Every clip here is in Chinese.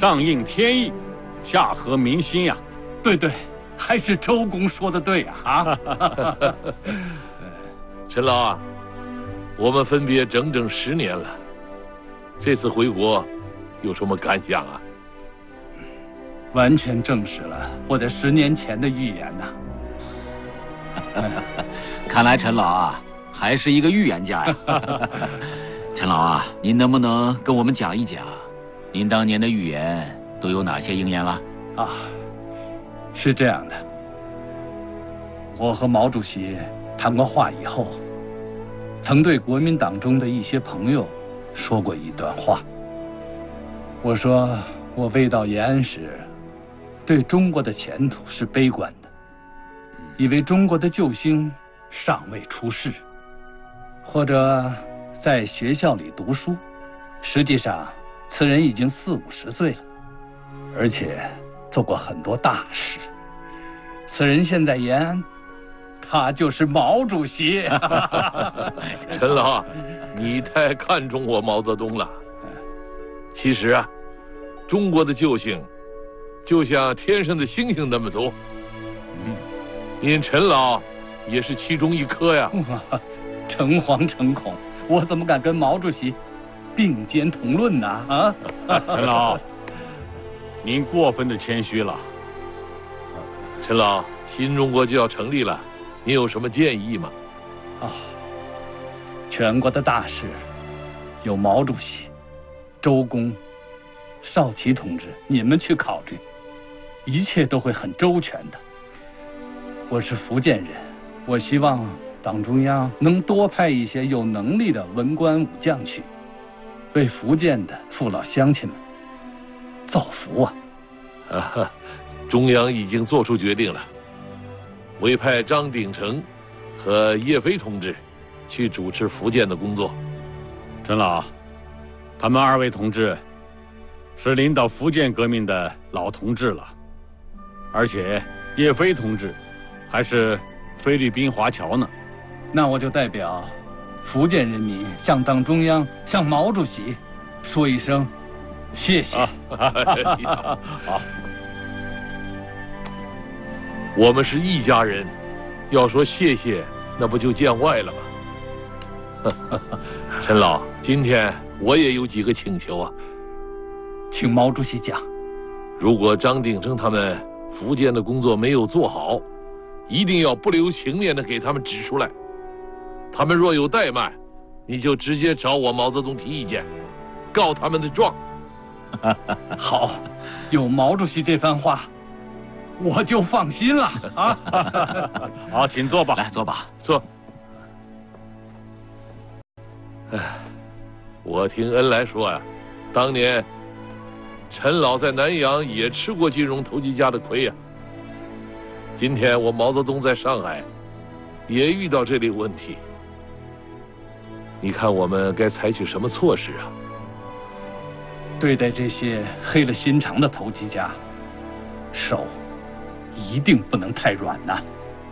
上应天意，下合民心呀。 对对，还是周公说的对啊！ 陈老啊，我们分别整整10年了，这次回国有什么感想啊？ 完全证实了我在10年前的预言呐。 看来陈老啊，还是一个预言家呀。陈老啊，您能不能跟我们讲一讲，您当年的预言都有哪些应验了？ 啊，是这样的，我和毛主席谈过话以后，曾对国民党中的一些朋友说过一段话。我说我未到延安时，对中国的前途是悲观的，以为中国的救星尚未出世，或者在学校里读书，实际上此人已经40、50岁了，而且做过很多大事。此人现在延安，他就是毛主席。 陈老，你太看重我毛泽东了。其实啊，中国的救星就像天上的星星那么多，您陈老也是其中一颗呀。 诚惶诚恐，我怎么敢跟毛主席并肩同论呢？啊， 陈老，您过分的谦虚了。 陈老，新中国就要成立了，您有什么建议吗？ 全国的大事，有毛主席、周公、少奇同志，你们去考虑，一切都会很周全的。我是福建人，我希望党中央能多派一些有能力的文官武将去，为福建的父老乡亲们造福啊！ 中央已经做出决定了，委派张鼎丞和叶飞同志去主持福建的工作。 陈老，他们2位同志是领导福建革命的老同志了，而且叶飞同志还是菲律宾华侨呢。 那我就代表福建人民向党中央、向毛主席说一声谢谢。 好， 我们是一家人，要说谢谢，那不就见外了吗？陈老，今天我也有几个请求啊， 请毛主席讲。 如果张鼎丞他们福建的工作没有做好，一定要不留情面的给他们指出来。他们若有怠慢，你就直接找我毛泽东提意见，告他们的状。 好，有毛主席这番话，我就放心了啊！ 好，请坐吧。 来，坐吧， 坐。我听恩来说啊，当年陈老在南洋也吃过金融投机家的亏呀。今天我毛泽东在上海也遇到这类问题，你看我们该采取什么措施啊？ 对待这些黑了心肠的投机家，手一定不能太软呐。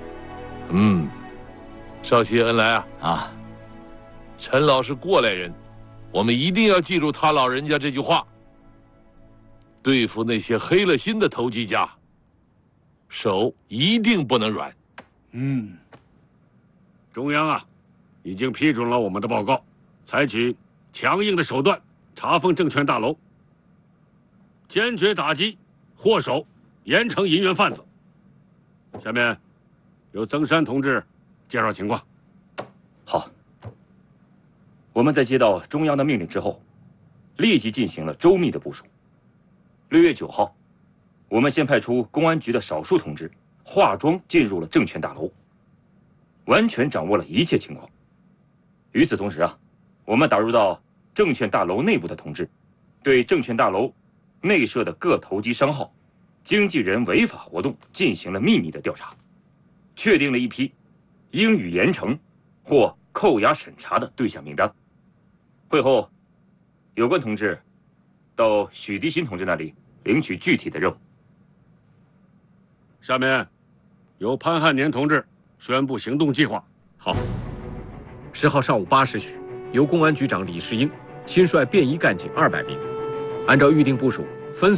少谢恩来啊！陈老是过来人，我们一定要记住他老人家这句话：对付那些黑了心的投机家，手一定不能软。 中央啊，已经批准了我们的报告，采取强硬的手段查封证券大楼，坚决打击祸首，严惩银元贩子。下面由曾山同志介绍情况。 好，我们在接到中央的命令之后，立即进行了周密的部署。6月9号，我们先派出公安局的少数同志化妆进入了证券大楼，完全掌握了一切情况。与此同时啊，我们打入到证券大楼内部的同志，对证券大楼内设的各投机商号、经纪人违法活动进行了秘密的调查，确定了一批应予严惩或扣押审查的对象名单。会后，有关同志到许涤新同志那里领取具体的任务。 下面由潘汉年同志宣布行动计划。 好，10号上午8时许，由公安局长李世英亲率便衣干警200名，按照预定部署，